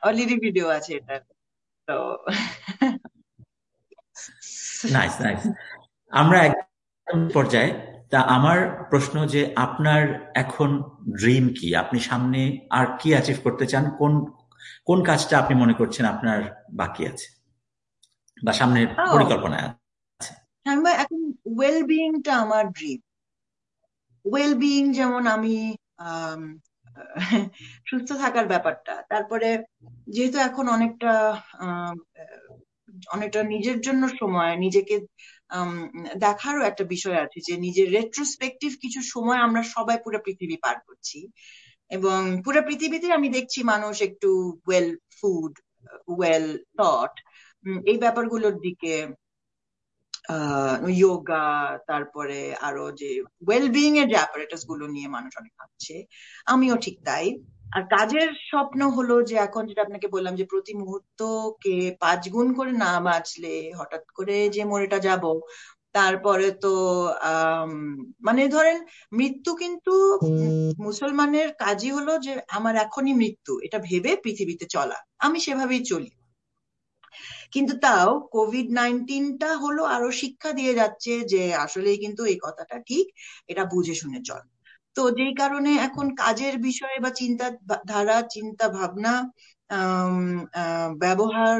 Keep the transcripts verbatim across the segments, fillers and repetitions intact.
Already video আছে এটা। তো নাইস নাইস। আমরা একদম পর্যায়ে। তা আমার প্রশ্ন যে আপনার এখন ড্রিম কি, আপনি সামনে আর কি অ্যাচিভ করতে চান, কোন কোন কাজটা আপনি মনে করছেন আপনার বাকি আছে বা সামনের ও, পরিকল্পনায় আছে? আমার এখন ওয়েল বিইংটা আমার ড্রিম। ওয়েল বিইং যেমন আমি আম, সুস্থ থাকার ব্যাপারটা, তারপরে যেহেতু এখন অনেকটা আম, আহ, অনেকটা নিজের জন্য সময়, নিজেকে আম, দেখারও একটা বিষয় আছে, যে নিজের রেট্রোস্পেক্টিভ কিছু সময় আমরা সবাই পুরো পৃথিবী পার করছি, এবং পুরো পৃথিবীতে আমি দেখছি মানুষ একটু ওয়েল ফুড, ওয়েল থট, এই ব্যাপারগুলোর দিকে, আহ যোগা, তারপরে আরো যে ওয়েলবিং এর যে অ্যাপারেটাস গুলো নিয়ে মানুষ অনেক ভাবছে, আমিও ঠিক তাই। আর কাজের স্বপ্ন হলো যে এখন যেটা আপনাকে বললাম, যে প্রতি মুহূর্তকে পাঁচ গুণ করে না বাঁচলে হঠাৎ করে যে মরেটা যাব, তারপরে তো আহ মানে ধরেন মৃত্যু কিন্তু উম মুসলমানের কাজই হলো যে আমার এখনই মৃত্যু, এটা ভেবে পৃথিবীতে চলা, আমি সেভাবেই চলি। কিন্তু তাও কোভিড নাইনটিনটা হলো আরো শিক্ষা দিয়ে যাচ্ছে যে আসলেই কিন্তু এই কথাটা ঠিক, এটা বুঝে শুনে চল। তো যেই কারণে এখন কাজের বিষয়ে বা চিন্তা ধারা, চিন্তা ভাবনা, আম, আহ, ব্যবহার,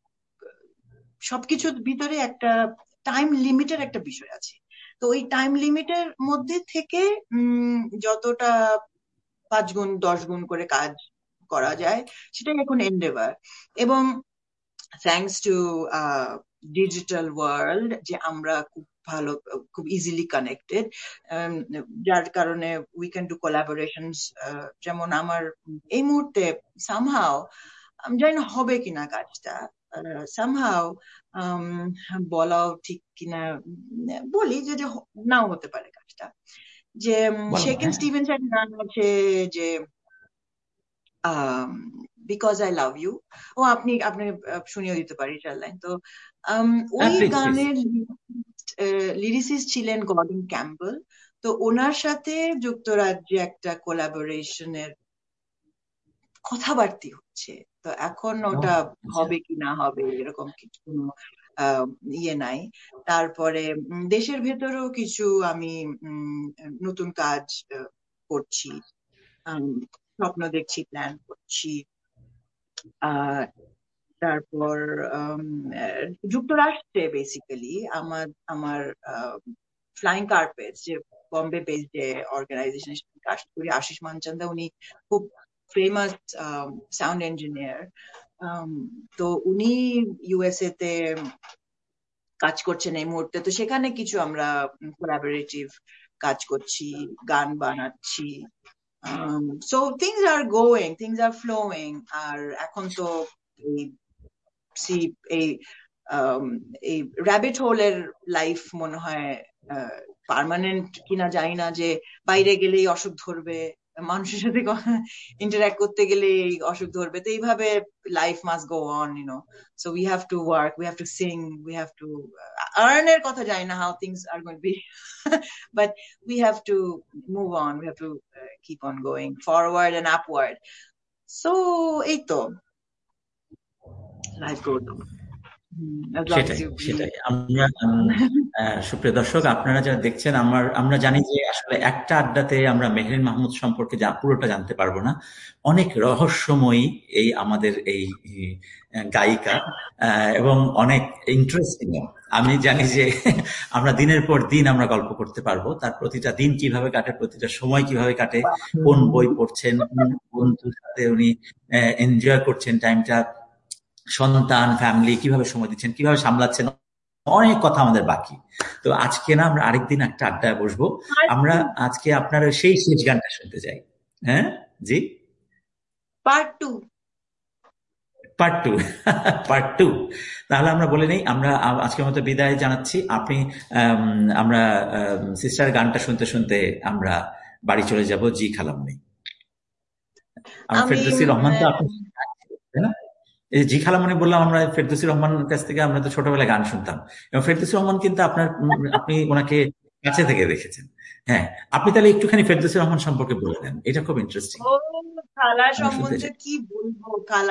সবকিছুর ভিতরে একটা টাইম লিমিটের একটা বিষয় আছে। তো ওই টাইম লিমিটের মধ্যে থেকে উম যতটা পাঁচ গুণ দশ গুণ করে কাজ করা যায়, সেটাই এখন এন্ডেভার। এবং থ্যাঙ্কস টু ডিজিটাল ওয়ার্ল্ড, যে আমরা খুব ভালো, খুব ইজিলি কানেক্টেড, যার কারণে উই ক্যান ডু কোলাবোরেশনস। যেমন আমার এই মুহূর্তে সামহাও, আমি জানি না হবে কিনা কাজটা, সামহাও বলাও ঠিক কিনা, উম, বলি যে যে হ- নাও হতে পারে কাজটা, যে বলেন, শেকেন হ্যাঁ। স্টিভেন্সের গান আছে, যে বিকজ আই লাভ ইউ। ও আপনি আপনি আহ, শুনিয়ে দিতে পারি চার লাইন তো। আম, ওই হ্যাঁ, প্লিজ প্লিজ। গানের লিরিসিস্ট ছিলেন গর্ডন ক্যাম্পবেল। তো ওনার সাথে যুক্তরাজ্যে একটা কোলাবোরেশনের কথাবার্তি হচ্ছে। তো এখন ও, ওটা আচ্ছা। হবে কি না হবে এরকম কিছু কোনো আহ, ইয়ে নাই। তারপরে উম, দেশের ভেতরেও কিছু আমি উম, নতুন কাজ আহ, করছি, আম, স্বপ্ন দেখছি, প্ল্যান করছি। আহ তারপর আম, আহ, যুক্তরাষ্ট্রে বেসিক্যালি আমার আমার ফ্লাইং কার্পেট, যে বম্বে বেসড যে অর্গানাইজেশনের সাথে কাজ করি, আশিস মানচান্দা, উনি খুব ফেমাস সাউন্ড ইঞ্জিনিয়ার। তো উনি ইউএসএ তে কাজ করছেন এই মুহূর্তে, তো সেখানে কিছু আমরা কোলাবোরেটিভ কাজ করছি, গান বানাচ্ছি। So things are going, things are flowing. আর এখন তো এই সি এই আম, এই র্যাবিট হোলের লাইফ মনে হয় পার্মানেন্ট কিনা জানি না, যে বাইরে গেলেই অসুখ ধরবে, মানুষের সাথে ইন্টারঅ্যাক্ট করতে গেলে এই অসুখ ধরবে, তো এইভাবে life must go on, you know. So we have to work, we have to Singh, we have to earn এর কথা জানি না how things are going B, but we have to move on, we have to keep on going forward and upward. So এই তো, life goes on, as long as সেটাই you সেটাই breathe. আমরা উম, আহ, সুপ্রিয় দর্শক, আপনারা যারা দেখছেন, আমার আমরা জানি যে আসলে একটা আড্ডাতে আমরা মেহরিন মাহমুদ সম্পর্কে যা পুরোটা জানতে পারবো না। অনেক রহস্যময়ী এই আমাদের এই আহ, গায়িকা, আহ, এবং অনেক ইন্টারেস্টিং। আমি জানি যে আমরা দিনের পর দিন আমরা গল্প করতে পারবো, তার প্রতিটা দিন কিভাবে কাটে, প্রতিটা সময় কিভাবে কাটে, কোন বই পড়ছেন, কোন বন্ধুর সাথে উনি এনজয় করছেন টাইমটা, সন্তান ফ্যামিলি কিভাবে সময় দিচ্ছেন, কিভাবে সামলাচ্ছেন, অনেক কথা আমাদের বাকি। তো আজকে না আমরা আরেকদিন একটা আড্ডায় বসবো। আমরা আজকে আপনার ওই সেই শেষ গানটা শুনতে চাই। হ্যাঁ, জি। Part two. Part two. Part two. তাহলে আমরা বলে নেই, আমরা আ- আজকের মতো বিদায় জানাচ্ছি। আপনি আম, আমরা সিস্টার গানটা শুনতে শুনতে আমরা বাড়ি চলে যাব। জি খালামণি, আমরা আমি ফেরদৌসী উম, রহমান তো আহ, আপনি, তাই না? এই যে জি খালামণি বললাম, আমরা ফেরদৌসী রহমানের কাছ থেকে আমরা তো ছোটবেলায় গান শুনতাম, এবং ফেরদৌসী রহমান কিন্তু আপনার উম, আপনি ওনাকে কাছে থেকে দেখেছেন। হ্যাঁ, আপনি তাহলে একটুখানি ফেরদৌসী রহমান সম্পর্কে বলে দেন, এটা খুব ইন্টারেস্টিং, ও, খালা আমরা শুনতে সম্বন্ধে চাই। কি বলবো, খালা